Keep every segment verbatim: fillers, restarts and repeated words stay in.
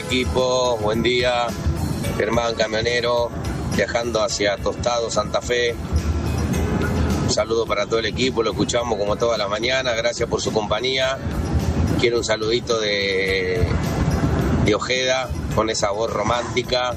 equipo, buen día. Germán, camionero, viajando hacia Tostado, Santa Fe. Un saludo para todo el equipo, lo escuchamos como todas las mañanas, gracias por su compañía. Quiero un saludito de, de Ojeda, con esa voz romántica.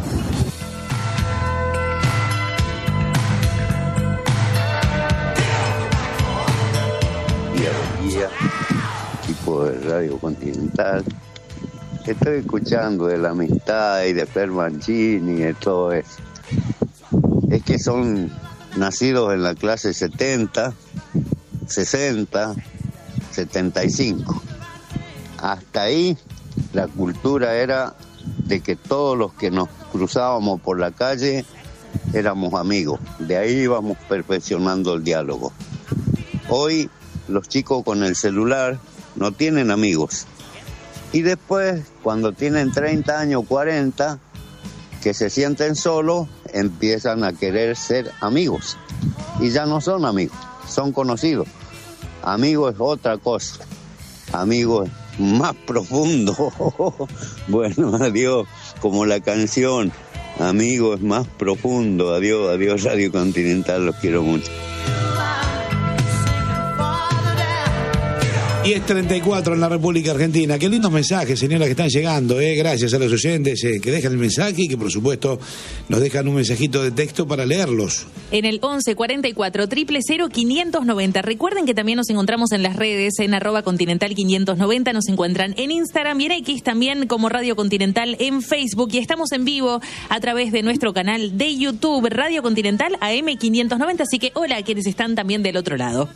Buen día, equipo de Radio Continental. Estoy escuchando de la amistad y de Per Mancini y de todo eso. Es que son nacidos en la clase setenta, sesenta, setenta y cinco. Hasta ahí la cultura era de que todos los que nos cruzábamos por la calle éramos amigos. De ahí íbamos perfeccionando el diálogo. Hoy los chicos con el celular no tienen amigos. Y después, cuando tienen treinta años, cuarenta, que se sienten solos, empiezan a querer ser amigos. Y ya no son amigos, son conocidos. Amigo es otra cosa. Amigo es más profundo. Bueno, adiós, como la canción. Amigo es más profundo. Adiós, adiós Radio Continental, los quiero mucho. diez treinta y cuatro en la República Argentina. Qué lindos mensajes, señoras, que están llegando. Eh. Gracias a los oyentes eh, que dejan el mensaje y que, por supuesto, nos dejan un mensajito de texto para leerlos. En el once cuarenta y cuatro, cero cero, quinientos noventa. Recuerden que también nos encontramos en las redes, en arroba continental quinientos noventa. Nos encuentran en Instagram y en X, también como Radio Continental en Facebook. Y estamos en vivo a través de nuestro canal de YouTube, Radio Continental A M quinientos noventa. Así que hola a quienes están también del otro lado.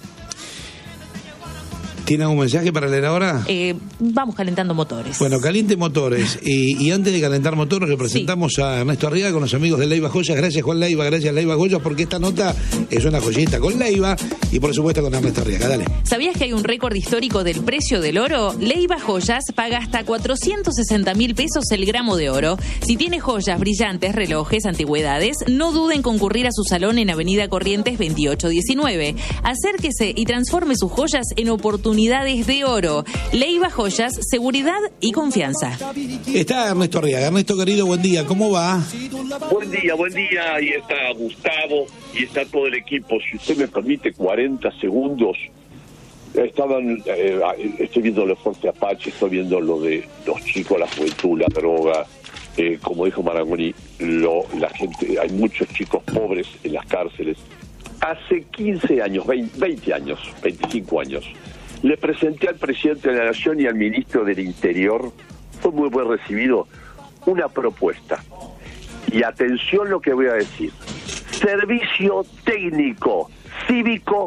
¿Tiene algún mensaje para leer ahora? Eh, vamos calentando motores. Bueno, caliente motores. Y, y antes de calentar motores, representamos sí. a Ernesto Arriaga con los amigos de Leiva Joyas. Gracias, Juan Leiva. Gracias, Leiva Joyas, porque esta nota es una joyita con Leiva y, por supuesto, con Ernesto Arriaga. Dale. ¿Sabías que hay un récord histórico del precio del oro? Leiva Joyas paga hasta cuatrocientos sesenta mil pesos el gramo de oro. Si tiene joyas, brillantes, relojes, antigüedades, no duden en concurrir a su salón en Avenida Corrientes veintiocho diecinueve. Acérquese y transforme sus joyas en oportunidades unidades de oro. Leiva Joyas, seguridad y confianza. Está Ernesto Arriaga. Ernesto, querido, buen día. ¿Cómo va? Buen día, buen día. Ahí está Gustavo y está todo el equipo. Si usted me permite cuarenta segundos. Estaban, eh, estoy viendo lo de Fuerte Apache, estoy viendo lo de los chicos, la juventud, la droga. Eh, como dijo Marangoni, lo, la gente, hay muchos chicos pobres en las cárceles. Hace quince años, veinte años, veinticinco años, le presenté al presidente de la Nación y al ministro del Interior, fue muy buen recibido, una propuesta. Y atención lo que voy a decir. Servicio técnico, cívico,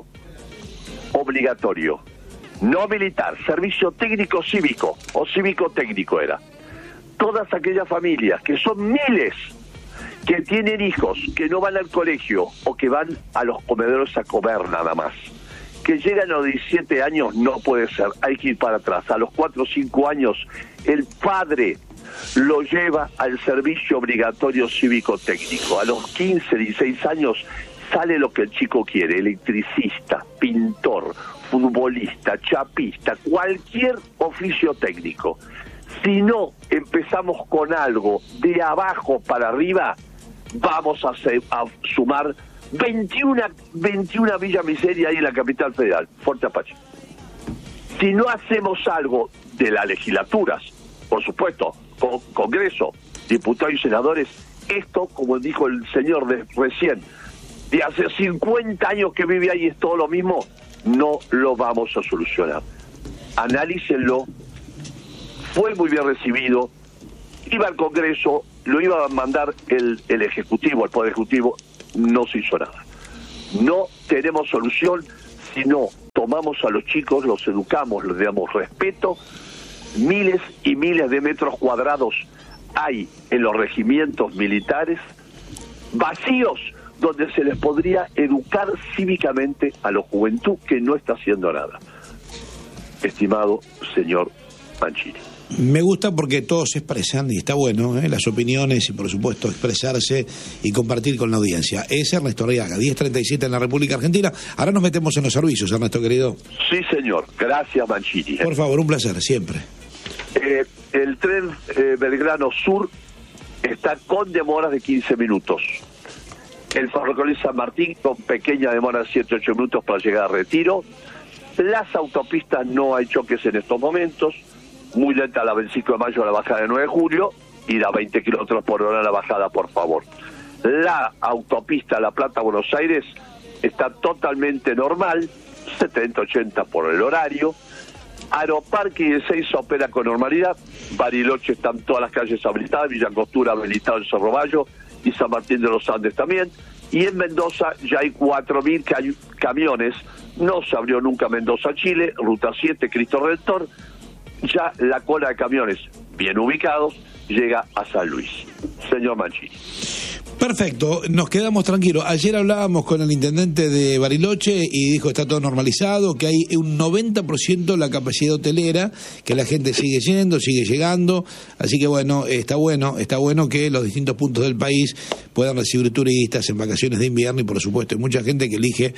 obligatorio. No militar, servicio técnico cívico, o cívico técnico era. Todas aquellas familias, que son miles, que tienen hijos, que no van al colegio, o que van a los comedores a comer nada más, que llegan a los diecisiete años, no puede ser, hay que ir para atrás. A los cuatro o cinco años, el padre lo lleva al servicio obligatorio cívico-técnico. A los quince, dieciséis años, sale lo que el chico quiere: electricista, pintor, futbolista, chapista, cualquier oficio técnico. Si no empezamos con algo de abajo para arriba, vamos a, se, a sumar veintiuna, veintiuna Villa Miseria ahí en la capital federal, Fuerte Apache. Si no hacemos algo de las legislaturas, por supuesto, con Congreso, diputados y senadores, esto, como dijo el señor de recién, de hace cincuenta años que vive ahí es todo lo mismo, no lo vamos a solucionar. Analícenlo. Fue muy bien recibido, iba al Congreso, lo iba a mandar el, el Ejecutivo, el Poder Ejecutivo, no se hizo nada. No tenemos solución si no tomamos a los chicos, los educamos, les damos respeto. Miles y miles de metros cuadrados hay en los regimientos militares vacíos donde se les podría educar cívicamente a la juventud que no está haciendo nada. Estimado señor Mancini. Me gusta porque todos se expresan y está bueno, ¿eh? Las opiniones y, por supuesto, expresarse y compartir con la audiencia. Es Ernesto Arriaga, diez treinta y siete en la República Argentina. Ahora nos metemos en los servicios, Ernesto, querido. Sí, señor. Gracias, Mancini. Por favor, un placer, siempre. Eh, el tren eh, Belgrano Sur está con demoras de quince minutos. El ferrocarril San Martín con pequeña demora de siete a ocho minutos para llegar a Retiro. Las autopistas no hay choques en estos momentos. Muy lenta la veinticinco de mayo a la bajada de nueve de julio. Ir a veinte kilómetros por hora a la bajada, por favor. La autopista La Plata-Buenos Aires está totalmente normal, setenta ochenta por el horario. Aeroparque y Ezeiza opera con normalidad. Bariloche están todas las calles habilitadas, Villa Angostura habilitado en Cerro Bayo y San Martín de los Andes también. Y en Mendoza ya hay cuatro mil ca- camiones. No se abrió nunca Mendoza, Chile, Ruta siete, Cristo Redentor. Ya la cola de camiones bien ubicados llega a San Luis. Señor Mancini. Perfecto, nos quedamos tranquilos. Ayer hablábamos con el intendente de Bariloche y dijo que está todo normalizado, que hay un noventa por ciento la capacidad hotelera, que la gente sigue yendo, sigue llegando, así que bueno, está bueno, está bueno que los distintos puntos del país puedan recibir turistas en vacaciones de invierno y por supuesto hay mucha gente que elige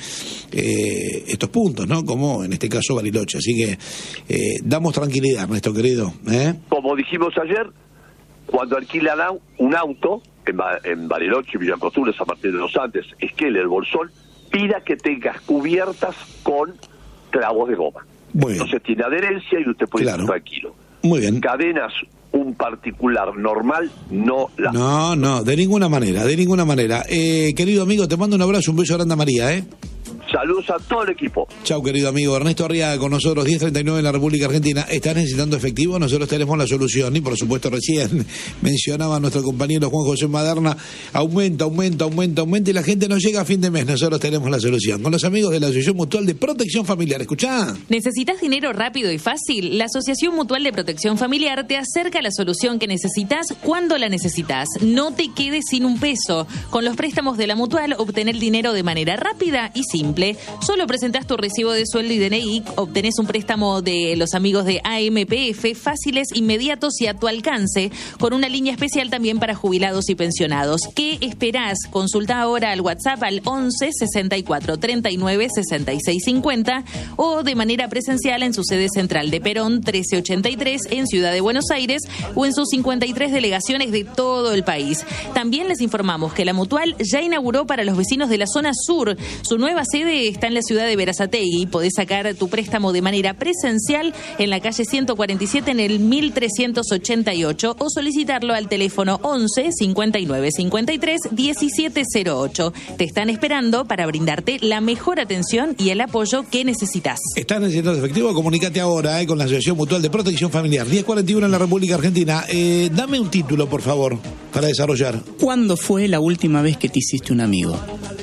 eh, estos puntos, ¿no? Como en este caso Bariloche, así que eh, damos tranquilidad, nuestro querido. ¿eh? Como dijimos ayer, cuando alquilan un auto en, en Bariloche, Villa Angostura, San Martín de los Andes, Esquel, El Bolsón, pida que tengas cubiertas con clavos de goma. Muy bien. Entonces tiene adherencia y usted puede Claro. ir tranquilo. Muy bien. Cadenas, un particular normal, no la... No, no, de ninguna manera, de ninguna manera. Eh, querido amigo, te mando un abrazo, un beso grande a María, ¿eh? Saludos a todo el equipo. Chau, querido amigo. Ernesto Arriaga con nosotros, diez treinta y nueve en la República Argentina. ¿Estás necesitando efectivo? Nosotros tenemos la solución. Y por supuesto, recién mencionaba nuestro compañero Juan José Maderna, aumenta, aumenta, aumenta, aumenta y la gente no llega a fin de mes. Nosotros tenemos la solución. Con los amigos de la Asociación Mutual de Protección Familiar. ¿Escuchá? ¿Necesitas dinero rápido y fácil? La Asociación Mutual de Protección Familiar te acerca a la solución que necesitas cuando la necesitas. No te quedes sin un peso. Con los préstamos de la Mutual, obtener el dinero de manera rápida y simple. Solo presentás tu recibo de sueldo y D N I, obtenés un préstamo de los amigos de A M P F, fáciles, inmediatos y a tu alcance, con una línea especial también para jubilados y pensionados. ¿Qué esperás? Consulta ahora al WhatsApp al once sesenta y cuatro treinta y nueve sesenta y seis cincuenta o de manera presencial en su sede central de Perón trece ochenta y tres en Ciudad de Buenos Aires o en sus cincuenta y tres delegaciones de todo el país. También les informamos que la Mutual ya inauguró para los vecinos de la zona sur su nueva sede. Está en la ciudad de Berazategui. Podés sacar tu préstamo de manera presencial en la calle ciento cuarenta y siete en el mil trescientos ochenta y ocho o solicitarlo al teléfono once cincuenta y nueve cincuenta y tres diecisiete cero ocho. Te están esperando para brindarte la mejor atención y el apoyo que necesitas. ¿Estás necesitando efectivo? Comunícate ahora eh, con la Asociación Mutual de Protección Familiar. diez cuarenta y uno en la República Argentina. Eh, dame un título, por favor, para desarrollar. ¿Cuándo fue la última vez que te hiciste un amigo?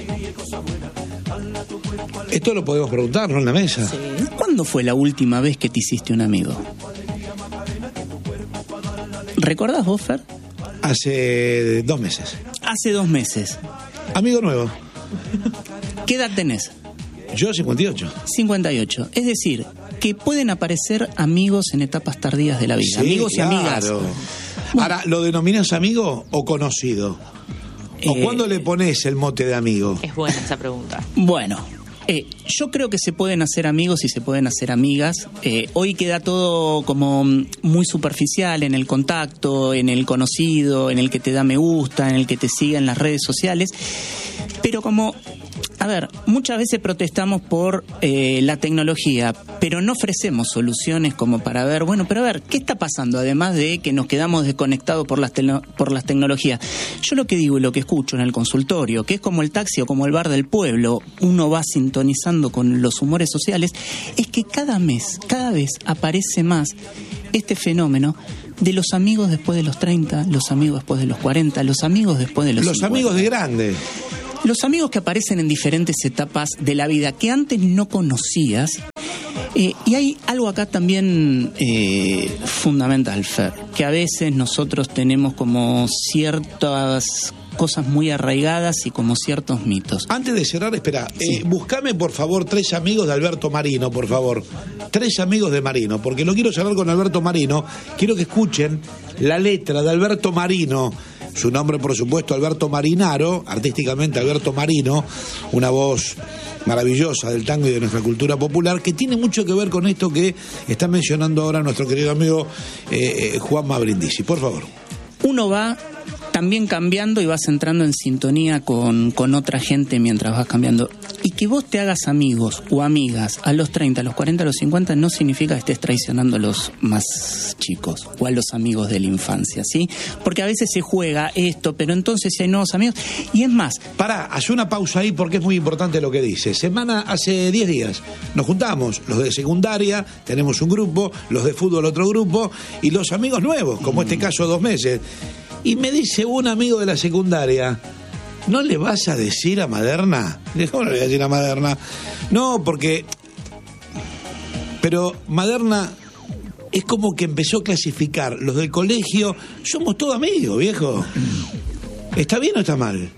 Esto lo podemos preguntarnos en la mesa. Sí. ¿Cuándo fue la última vez que te hiciste un amigo? ¿Recordás vos, Fer? Hace dos meses. Hace dos meses. Amigo nuevo. ¿Qué edad tenés? Yo, cincuenta y ocho. cincuenta y ocho. Es decir, que pueden aparecer amigos en etapas tardías de la vida. Sí, amigos claro. y amigas. Ahora, ¿lo denominas amigo o conocido? ¿O Eh, cuándo le pones el mote de amigo? Es buena esa pregunta. Bueno, eh, yo creo que se pueden hacer amigos y se pueden hacer amigas. Eh, hoy queda todo como muy superficial en el contacto, en el conocido, en el que te da me gusta, en el que te sigue en las redes sociales. Pero como... A ver, muchas veces protestamos por eh, la tecnología, pero no ofrecemos soluciones como para ver, bueno, pero a ver, ¿qué está pasando? Además de que nos quedamos desconectados por las, te- por las tecnologías. Yo lo que digo y lo que escucho en el consultorio, que es como el taxi o como el bar del pueblo, uno va sintonizando con los humores sociales, es que cada mes, cada vez aparece más este fenómeno de los amigos después de los treinta, los amigos después de los cuarenta, los amigos después de los Los cincuenta. amigos de grande. Los amigos que aparecen en diferentes etapas de la vida que antes no conocías. Eh, y hay algo acá también eh, fundamental, Fer, que a veces nosotros tenemos como ciertas cosas muy arraigadas y como ciertos mitos. Antes de cerrar, espera, Sí. eh, buscame por favor tres amigos de Alberto Marino, por favor. Tres amigos de Marino, porque lo quiero cerrar con Alberto Marino. Quiero que escuchen la letra de Alberto Marino. Su nombre, por supuesto, Alberto Marinaro, artísticamente Alberto Marino, una voz maravillosa del tango y de nuestra cultura popular, que tiene mucho que ver con esto que está mencionando ahora nuestro querido amigo eh, Juanma Brindisi. Por favor. Uno va también cambiando y vas entrando en sintonía con, con otra gente mientras vas cambiando. Y que vos te hagas amigos o amigas a los treinta, a los cuarenta, a los cincuenta no significa que estés traicionando a los más chicos o a los amigos de la infancia, ¿sí? Porque a veces se juega esto, pero entonces si hay nuevos amigos... Y es más... Pará, haz una pausa ahí porque es muy importante lo que dice. Semana, hace diez días, nos juntamos, los de secundaria, tenemos un grupo, los de fútbol otro grupo, y los amigos nuevos, como mm. este caso dos meses. Y me dice un amigo de la secundaria, ¿no le vas a decir a Maderna? ¿Cómo le voy a decir a Maderna? No, porque... Pero Maderna es como que empezó a clasificar. Los del colegio, somos todos amigos, viejo. ¿Está bien o está mal?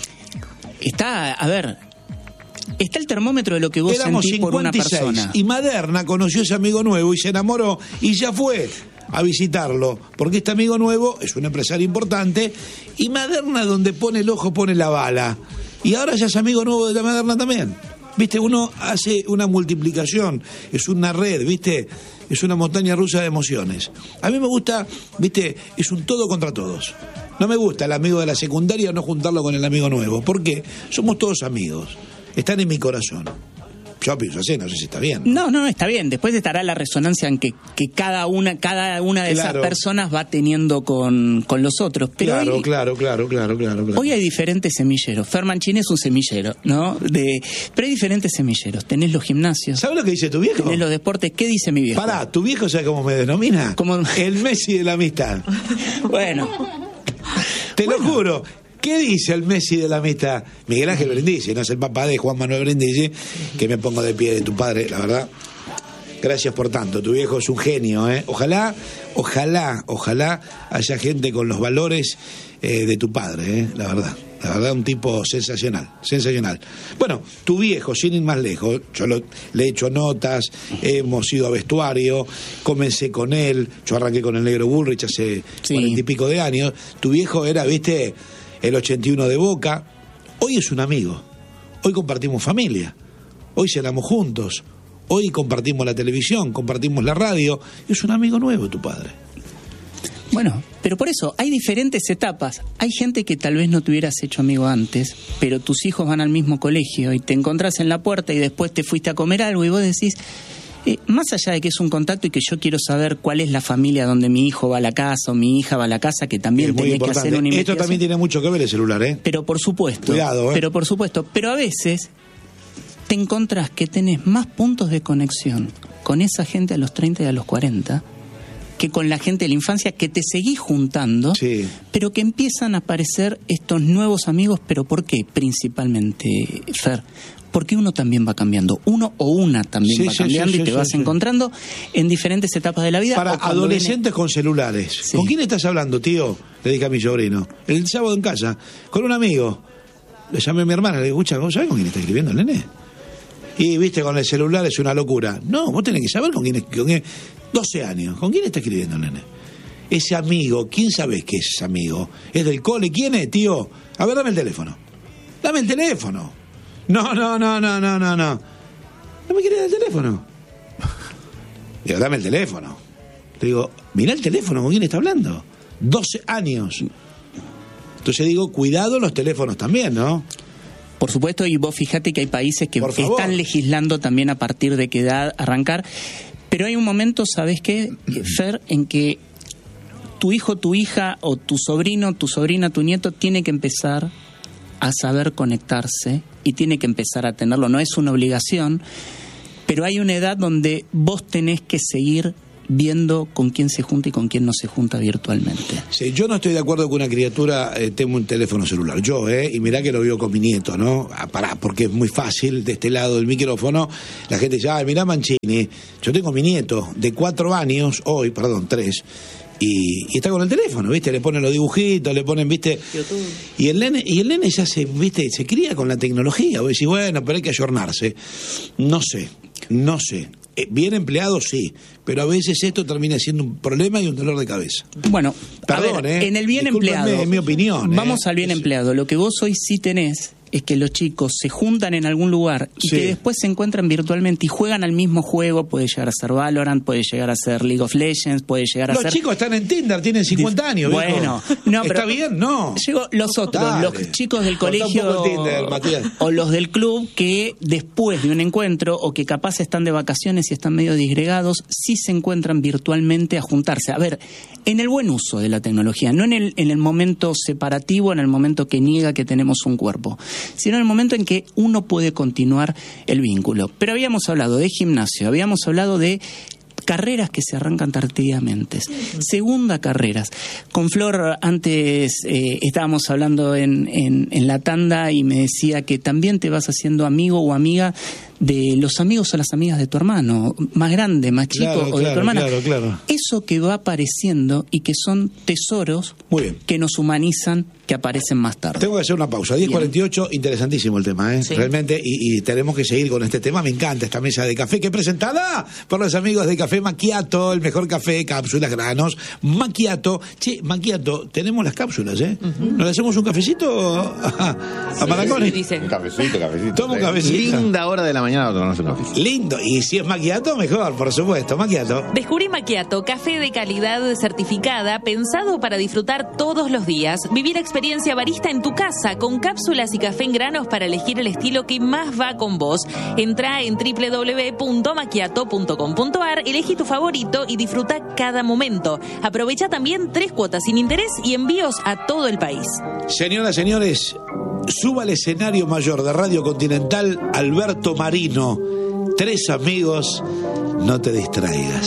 Está, a ver... Está el termómetro de lo que vos Éramos sentís por una persona. Y Maderna conoció a ese amigo nuevo y se enamoró y ya fue a visitarlo, porque este amigo nuevo es un empresario importante y Maderna donde pone el ojo pone la bala. Y ahora ya es amigo nuevo de la Maderna también. Viste, uno hace una multiplicación, es una red, viste, es una montaña rusa de emociones. A mí me gusta, viste, es un todo contra todos. No me gusta el amigo de la secundaria no juntarlo con el amigo nuevo. ¿Por qué? Somos todos amigos. Están en mi corazón. Yo pienso así, no sé si está bien. No, no, está bien. Después estará la resonancia en que, que cada una cada una de claro. esas personas va teniendo con, con los otros. Pero claro, hoy, claro, claro, claro, claro, claro. Hoy hay diferentes semilleros. Fer Mancini es un semillero, ¿no? De, pero hay diferentes semilleros. Tenés los gimnasios. ¿Sabes lo que dice tu viejo? Tenés los deportes. ¿Qué dice mi viejo? Pará, ¿tu viejo sabe cómo me denomina? ¿Cómo? El Messi de la amistad. Bueno. Te bueno. lo juro. ¿Qué dice el Messi de la amistad? Miguel Ángel Brindisi, no es el papá de Juan Manuel Brindisi, que me pongo de pie de tu padre, la verdad. Gracias por tanto, tu viejo es un genio, ¿eh? Ojalá, ojalá, ojalá haya gente con los valores eh, de tu padre, ¿eh? La verdad. La verdad, un tipo sensacional, sensacional. Bueno, tu viejo, sin ir más lejos, yo lo, le he hecho notas, hemos ido a vestuario, comencé con él, yo arranqué con el Negro Bullrich hace cuarenta y pico de años. Tu viejo era, viste... el ochenta y uno de Boca, hoy es un amigo, hoy compartimos familia, hoy cenamos juntos, hoy compartimos la televisión, compartimos la radio, es un amigo nuevo tu padre. Bueno, pero por eso, hay diferentes etapas, hay gente que tal vez no te hubieras hecho amigo antes, pero tus hijos van al mismo colegio y te encontrás en la puerta y después te fuiste a comer algo y vos decís... Eh, más allá de que es un contacto y que yo quiero saber cuál es la familia donde mi hijo va a la casa o mi hija va a la casa, que también tenés que hacer una investigación. Esto también tiene mucho que ver el celular, ¿eh? Pero por supuesto. Cuidado, ¿eh? Pero por supuesto. Pero a veces te encontrás que tenés más puntos de conexión con esa gente a los treinta y a los cuarenta que con la gente de la infancia, que te seguís juntando, sí. pero que empiezan a aparecer estos nuevos amigos. ¿Pero por qué? Principalmente, Fer, porque uno también va cambiando, uno o una también sí, va sí, cambiando sí, y te sí, vas sí. encontrando en diferentes etapas de la vida. Para adolescentes viene... con celulares. Sí. ¿Con quién estás hablando, tío? Le dije a mi sobrino. El sábado en casa, con un amigo. Le llamé a mi hermana, le digo, escucha, ¿vos sabés con quién está escribiendo el nene? Y viste, con el celular es una locura. No, vos tenés que saber con quién es. Con quién... doce años, ¿con quién está escribiendo el nene? Ese amigo, ¿quién sabés que es ese amigo? ¿Es del cole? ¿Quién es, tío? A ver, dame el teléfono. Dame el teléfono. No, no, no, no, no, no, no. ¿No me querés dar el teléfono? Digo, dame el teléfono. Le digo, mirá el teléfono, ¿con quién está hablando? doce años. Entonces digo, cuidado los teléfonos también, ¿no? Por supuesto, y vos fíjate que hay países que están legislando también a partir de qué edad arrancar. Pero hay un momento, ¿sabés qué, Fer? En que tu hijo, tu hija, o tu sobrino, tu sobrina, tu nieto, tiene que empezar a saber conectarse y tiene que empezar a tenerlo. No es una obligación, pero hay una edad donde vos tenés que seguir viendo con quién se junta y con quién no se junta virtualmente. Sí, yo no estoy de acuerdo que una criatura eh, tenga un teléfono celular. Yo, eh, y mirá que lo vivo con mi nieto, ¿no? Ah, pará, porque es muy fácil de este lado del micrófono. La gente dice, ay, mirá Mancini, yo tengo mi nieto de cuatro años, hoy, perdón, tres, y, y está con el teléfono, ¿viste? Le ponen los dibujitos, le ponen, ¿viste? YouTube. Y el nene, y el nene ya se, ¿viste? Se cría con la tecnología. Vos decís, bueno, pero hay que ayornarse. No sé, no sé. eh, bien empleado, sí, pero a veces esto termina siendo un problema y un dolor de cabeza. Bueno, Perdón, a ver, eh, en el bien discúlpenme, empleado, es mi opinión. Vamos eh. al bien empleado. Lo que vos hoy sí tenés es que los chicos se juntan en algún lugar y Sí. que después se encuentran virtualmente y juegan al mismo juego. Puede llegar a ser Valorant, puede llegar a ser League of Legends, puede llegar a Los ser... chicos están en Tinder, tienen cincuenta años. viejo. Bueno, no, pero ¿Está bien? No. Llegó los otros, Dale. los chicos del Cortá un colegio poco el Tinder, Matías. o los del club que después de un encuentro o que capaz están de vacaciones y están medio disgregados, sí se encuentran virtualmente a juntarse. A ver, en el buen uso de la tecnología, no en el, en el momento separativo, en el momento que niega que tenemos un cuerpo, sino en el momento en que uno puede continuar el vínculo. Pero habíamos hablado de gimnasio, habíamos hablado de carreras que se arrancan tardíamente. Segunda, carreras. Con Flor antes eh, estábamos hablando en, en, en la tanda y me decía que también te vas haciendo amigo o amiga de los amigos o las amigas de tu hermano, más grande, más chico, Claro, o de tu claro, hermana. claro, claro. Eso que va apareciendo y que son tesoros Muy bien. que nos humanizan, que aparecen más tarde. Tengo que hacer una pausa. diez cuarenta y ocho, interesantísimo el tema, ¿eh? Sí. Realmente, y, y tenemos que seguir con este tema. Me encanta esta mesa de café que es presentada por los amigos de Café Macchiato, el mejor café, cápsulas, granos. Macchiato. Che, Macchiato, tenemos las cápsulas, ¿eh? Uh-huh. ¿Nos hacemos un cafecito a, a Marangoni? Sí, dice. Un cafecito, cafecito. Toma un cafecito. Linda hora de la mañana para tomarnos un cafecito. Lindo. Y si es Macchiato, mejor, por supuesto. Macchiato. Descubrí Macchiato, café de calidad certificada, pensado para disfrutar todos los días. Vivir experiencia barista en tu casa, con cápsulas y café en granos para elegir el estilo que más va con vos. Entrá en doble u doble u doble u punto macchiato punto com punto a r, elegí tu favorito y disfruta cada momento. Aprovecha también tres cuotas sin interés y envíos a todo el país. Señoras, señores, suba al escenario mayor de Radio Continental Alberto Marino. Tres amigos, no te distraigas.